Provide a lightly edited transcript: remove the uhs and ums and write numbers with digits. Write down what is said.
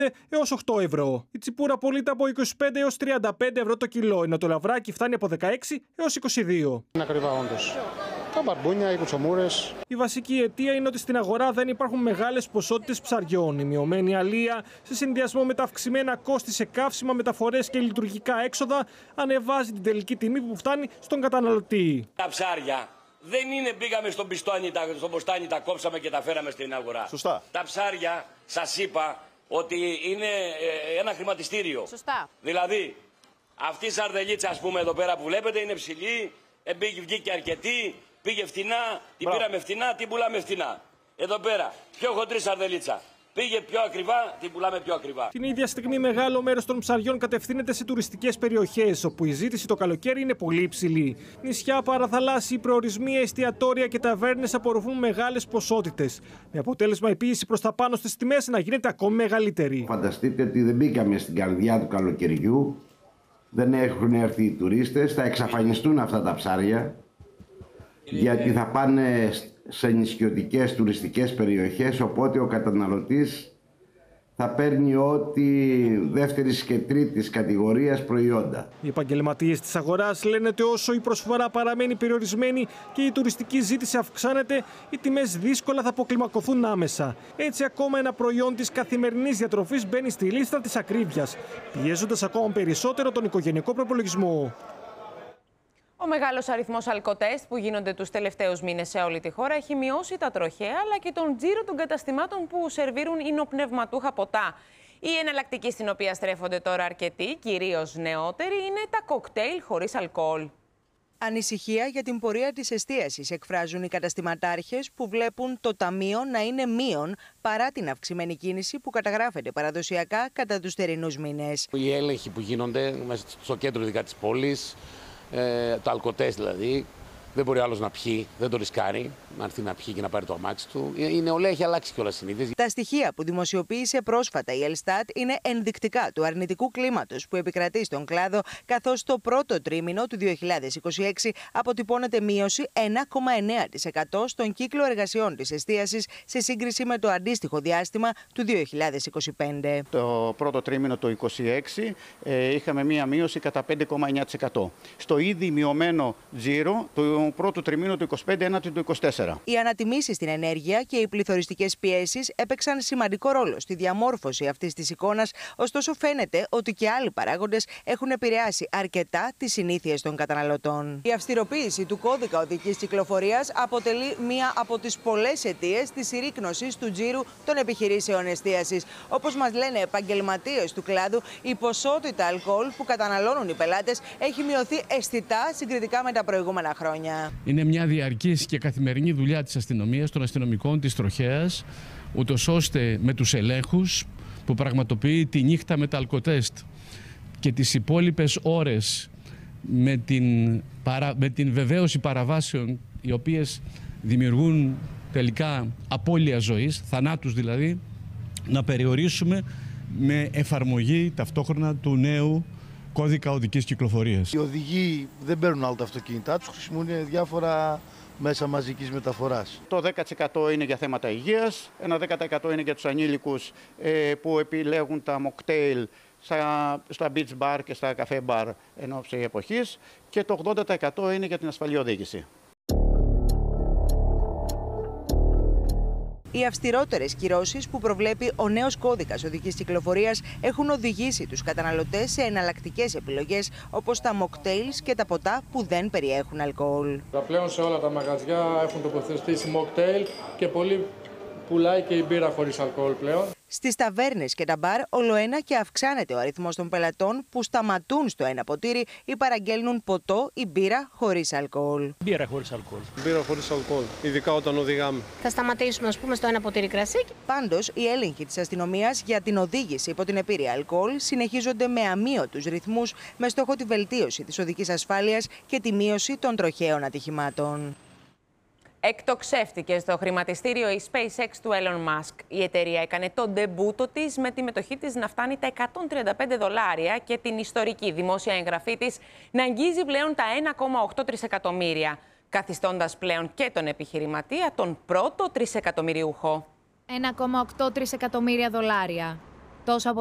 έως 8 ευρώ. Η τσιπούρα πωλείται από 25 έως 35 ευρώ το κιλό, ενώ το λαβράκι φτάνει από 16 έως 22. Είναι ακριβά όντως. Τα μπαρμπούνια, οι κουτσομούρες. Η βασική αιτία είναι ότι στην αγορά δεν υπάρχουν μεγάλες ποσότητες ψαριών. Η μειωμένη αλεία, σε συνδυασμό με τα αυξημένα κόστη σε καύσιμα, μεταφορές και λειτουργικά έξοδα, ανεβάζει την τελική τιμή που φτάνει στον καταναλωτή. Τα ψάρια δεν είναι πήγαμε στον ποστάνι, τα κόψαμε και τα φέραμε στην αγορά. Σωστά. Τα ψάρια, σας είπα ότι είναι ένα χρηματιστήριο. Σωστά. Δηλαδή, αυτή η σαρδελίτσα, ας πούμε, εδώ πέρα που βλέπετε, είναι ψηλή, βγήκε αρκετή. Πήγε φτηνά, την πήραμε φτηνά, την πουλάμε φτηνά. Εδώ πέρα, πιο χοντρή σαρδελίτσα. Πήγε πιο ακριβά, την πουλάμε πιο ακριβά. Την ίδια στιγμή, μεγάλο μέρος των ψαριών κατευθύνεται σε τουριστικές περιοχές, όπου η ζήτηση το καλοκαίρι είναι πολύ υψηλή. Νησιά, παραθαλάσσιοι προορισμοί, εστιατόρια και ταβέρνες απορροφούν μεγάλες ποσότητες. Με αποτέλεσμα η πίεση προς τα πάνω στις τιμές να γίνεται ακόμη μεγαλύτερη. Φανταστείτε ότι δεν μπήκαμε στην καρδιά του καλοκαιριού, δεν έχουν έρθει οι τουρίστες, θα εξαφανιστούν αυτά τα ψάρια. Γιατί θα πάνε σε νησιωτικές τουριστικές περιοχές, οπότε ο καταναλωτής θα παίρνει ό,τι δεύτερης και τρίτης κατηγορίας προϊόντα. Οι επαγγελματίες της αγοράς λένε ότι όσο η προσφορά παραμένει περιορισμένη και η τουριστική ζήτηση αυξάνεται, οι τιμές δύσκολα θα αποκλιμακωθούν άμεσα. Έτσι, ακόμα ένα προϊόν της καθημερινής διατροφής μπαίνει στη λίστα της ακρίβειας, πιέζοντας ακόμα περισσότερο τον οικογενειακό προπολογισμό. Ο μεγάλος αριθμός αλκοτέστ που γίνονται τους τελευταίους μήνες σε όλη τη χώρα έχει μειώσει τα τροχαία αλλά και τον τζίρο των καταστημάτων που σερβίρουν υνοπνευματούχα ποτά. Η εναλλακτική στην οποία στρέφονται τώρα αρκετοί, κυρίως νεότεροι, είναι τα κοκτέιλ χωρίς αλκοόλ. Ανησυχία για την πορεία της εστίασης εκφράζουν οι καταστηματάρχες που βλέπουν το ταμείο να είναι μείον παρά την αυξημένη κίνηση που καταγράφεται παραδοσιακά κατά τους θερινούς μήνες. Οι έλεγχοι που γίνονται μέσα στο κέντρο ειδικά της πόλης, τα αλκοτέστ δηλαδή, δεν μπορεί άλλος να πιει, δεν το ρισκάρει να έρθει να πιει και να πάρει το αμάξι του. Η νεολαία έχει αλλάξει κιόλας συνήθειες. Τα στοιχεία που δημοσιοποίησε πρόσφατα η Ελστάτ είναι ενδεικτικά του αρνητικού κλίματος που επικρατεί στον κλάδο, καθώς το πρώτο τρίμηνο του 2026 αποτυπώνεται μείωση 1,9% στον κύκλο εργασιών της εστίασης σε σύγκριση με το αντίστοιχο διάστημα του 2025. Το πρώτο τρίμηνο του 2026 είχαμε μία μείωση κατά 5,9%. Στο ήδη μειωμένο τζίρο του πρώτου τριμήνου του 25 έναντι του 24. Οι ανατιμήσεις στην ενέργεια και οι πληθωριστικές πιέσεις έπαιξαν σημαντικό ρόλο στη διαμόρφωση αυτής της εικόνας, ωστόσο φαίνεται ότι και άλλοι παράγοντες έχουν επηρεάσει αρκετά τις συνήθειες των καταναλωτών. Η αυστηροποίηση του κώδικα οδικής κυκλοφορίας αποτελεί μία από τις πολλές αιτίες της συρρίκνωσης του τζίρου των επιχειρήσεων εστίασης. Όπως μας λένε επαγγελματίες του κλάδου, η ποσότητα αλκοόλ που καταναλώνουν οι πελάτες έχει μειωθεί αισθητά συγκριτικά με τα προηγούμενα χρόνια. Είναι μια διαρκής και καθημερινή δουλειά της αστυνομίας, των αστυνομικών της τροχέας, ούτως ώστε με τους ελέγχους που πραγματοποιεί τη νύχτα με τα αλκοτέστ και τις υπόλοιπες ώρες με την βεβαίωση παραβάσεων οι οποίες δημιουργούν τελικά απώλεια ζωής, θανάτους δηλαδή, να περιορίσουμε με εφαρμογή ταυτόχρονα του νέου κώδικα οδικής κυκλοφορίας. Οι οδηγοί δεν παίρνουν άλλο τα αυτοκίνητά τους, χρησιμοποιούν διάφορα μέσα μαζικής μεταφοράς. Το 10% είναι για θέματα υγείας, ένα 10% είναι για τους ανήλικους που επιλέγουν τα mocktail στα beach bar και στα καφέ bar εν ώψη εποχής και το 80% είναι για την ασφαλή οδήγηση. Οι αυστηρότερες κυρώσεις που προβλέπει ο νέος κώδικας οδικής κυκλοφορίας έχουν οδηγήσει τους καταναλωτές σε εναλλακτικές επιλογές όπως τα mocktails και τα ποτά που δεν περιέχουν αλκοόλ. Πλέον σε όλα τα μαγαζιά έχουν τοποθετήσει mocktail και πολύ πουλάει και η μπύρα χωρίς αλκοόλ πλέον. Στις ταβέρνες και τα μπαρ ολοένα και αυξάνεται ο αριθμός των πελατών που σταματούν στο ένα ποτήρι ή παραγγέλνουν ποτό ή μπύρα χωρίς αλκοόλ. Μπύρα χωρίς αλκοόλ. Μπύρα χωρίς αλκοόλ, ειδικά όταν οδηγάμε. Θα σταματήσουμε, ας πούμε, στο ένα ποτήρι κρασί. Πάντως, οι έλεγχοι της αστυνομίας για την οδήγηση υπό την επίρρεια αλκοόλ συνεχίζονται με αμείωτους ρυθμούς με στόχο τη βελτίωση της οδικής ασφάλειας και τη μείωση των τροχαίων ατυχημάτων. Εκτοξεύτηκε στο χρηματιστήριο η SpaceX του Elon Musk. Η εταιρεία έκανε το ντεμπούτο της με τη μετοχή της να φτάνει τα $135 και την ιστορική δημόσια εγγραφή της να αγγίζει πλέον τα 1,8 τρισεκατομμύρια, καθιστώντας πλέον και τον επιχειρηματία τον πρώτο τρισεκατομμυριούχο. $1,8 τρισεκατομμύρια. Τόσο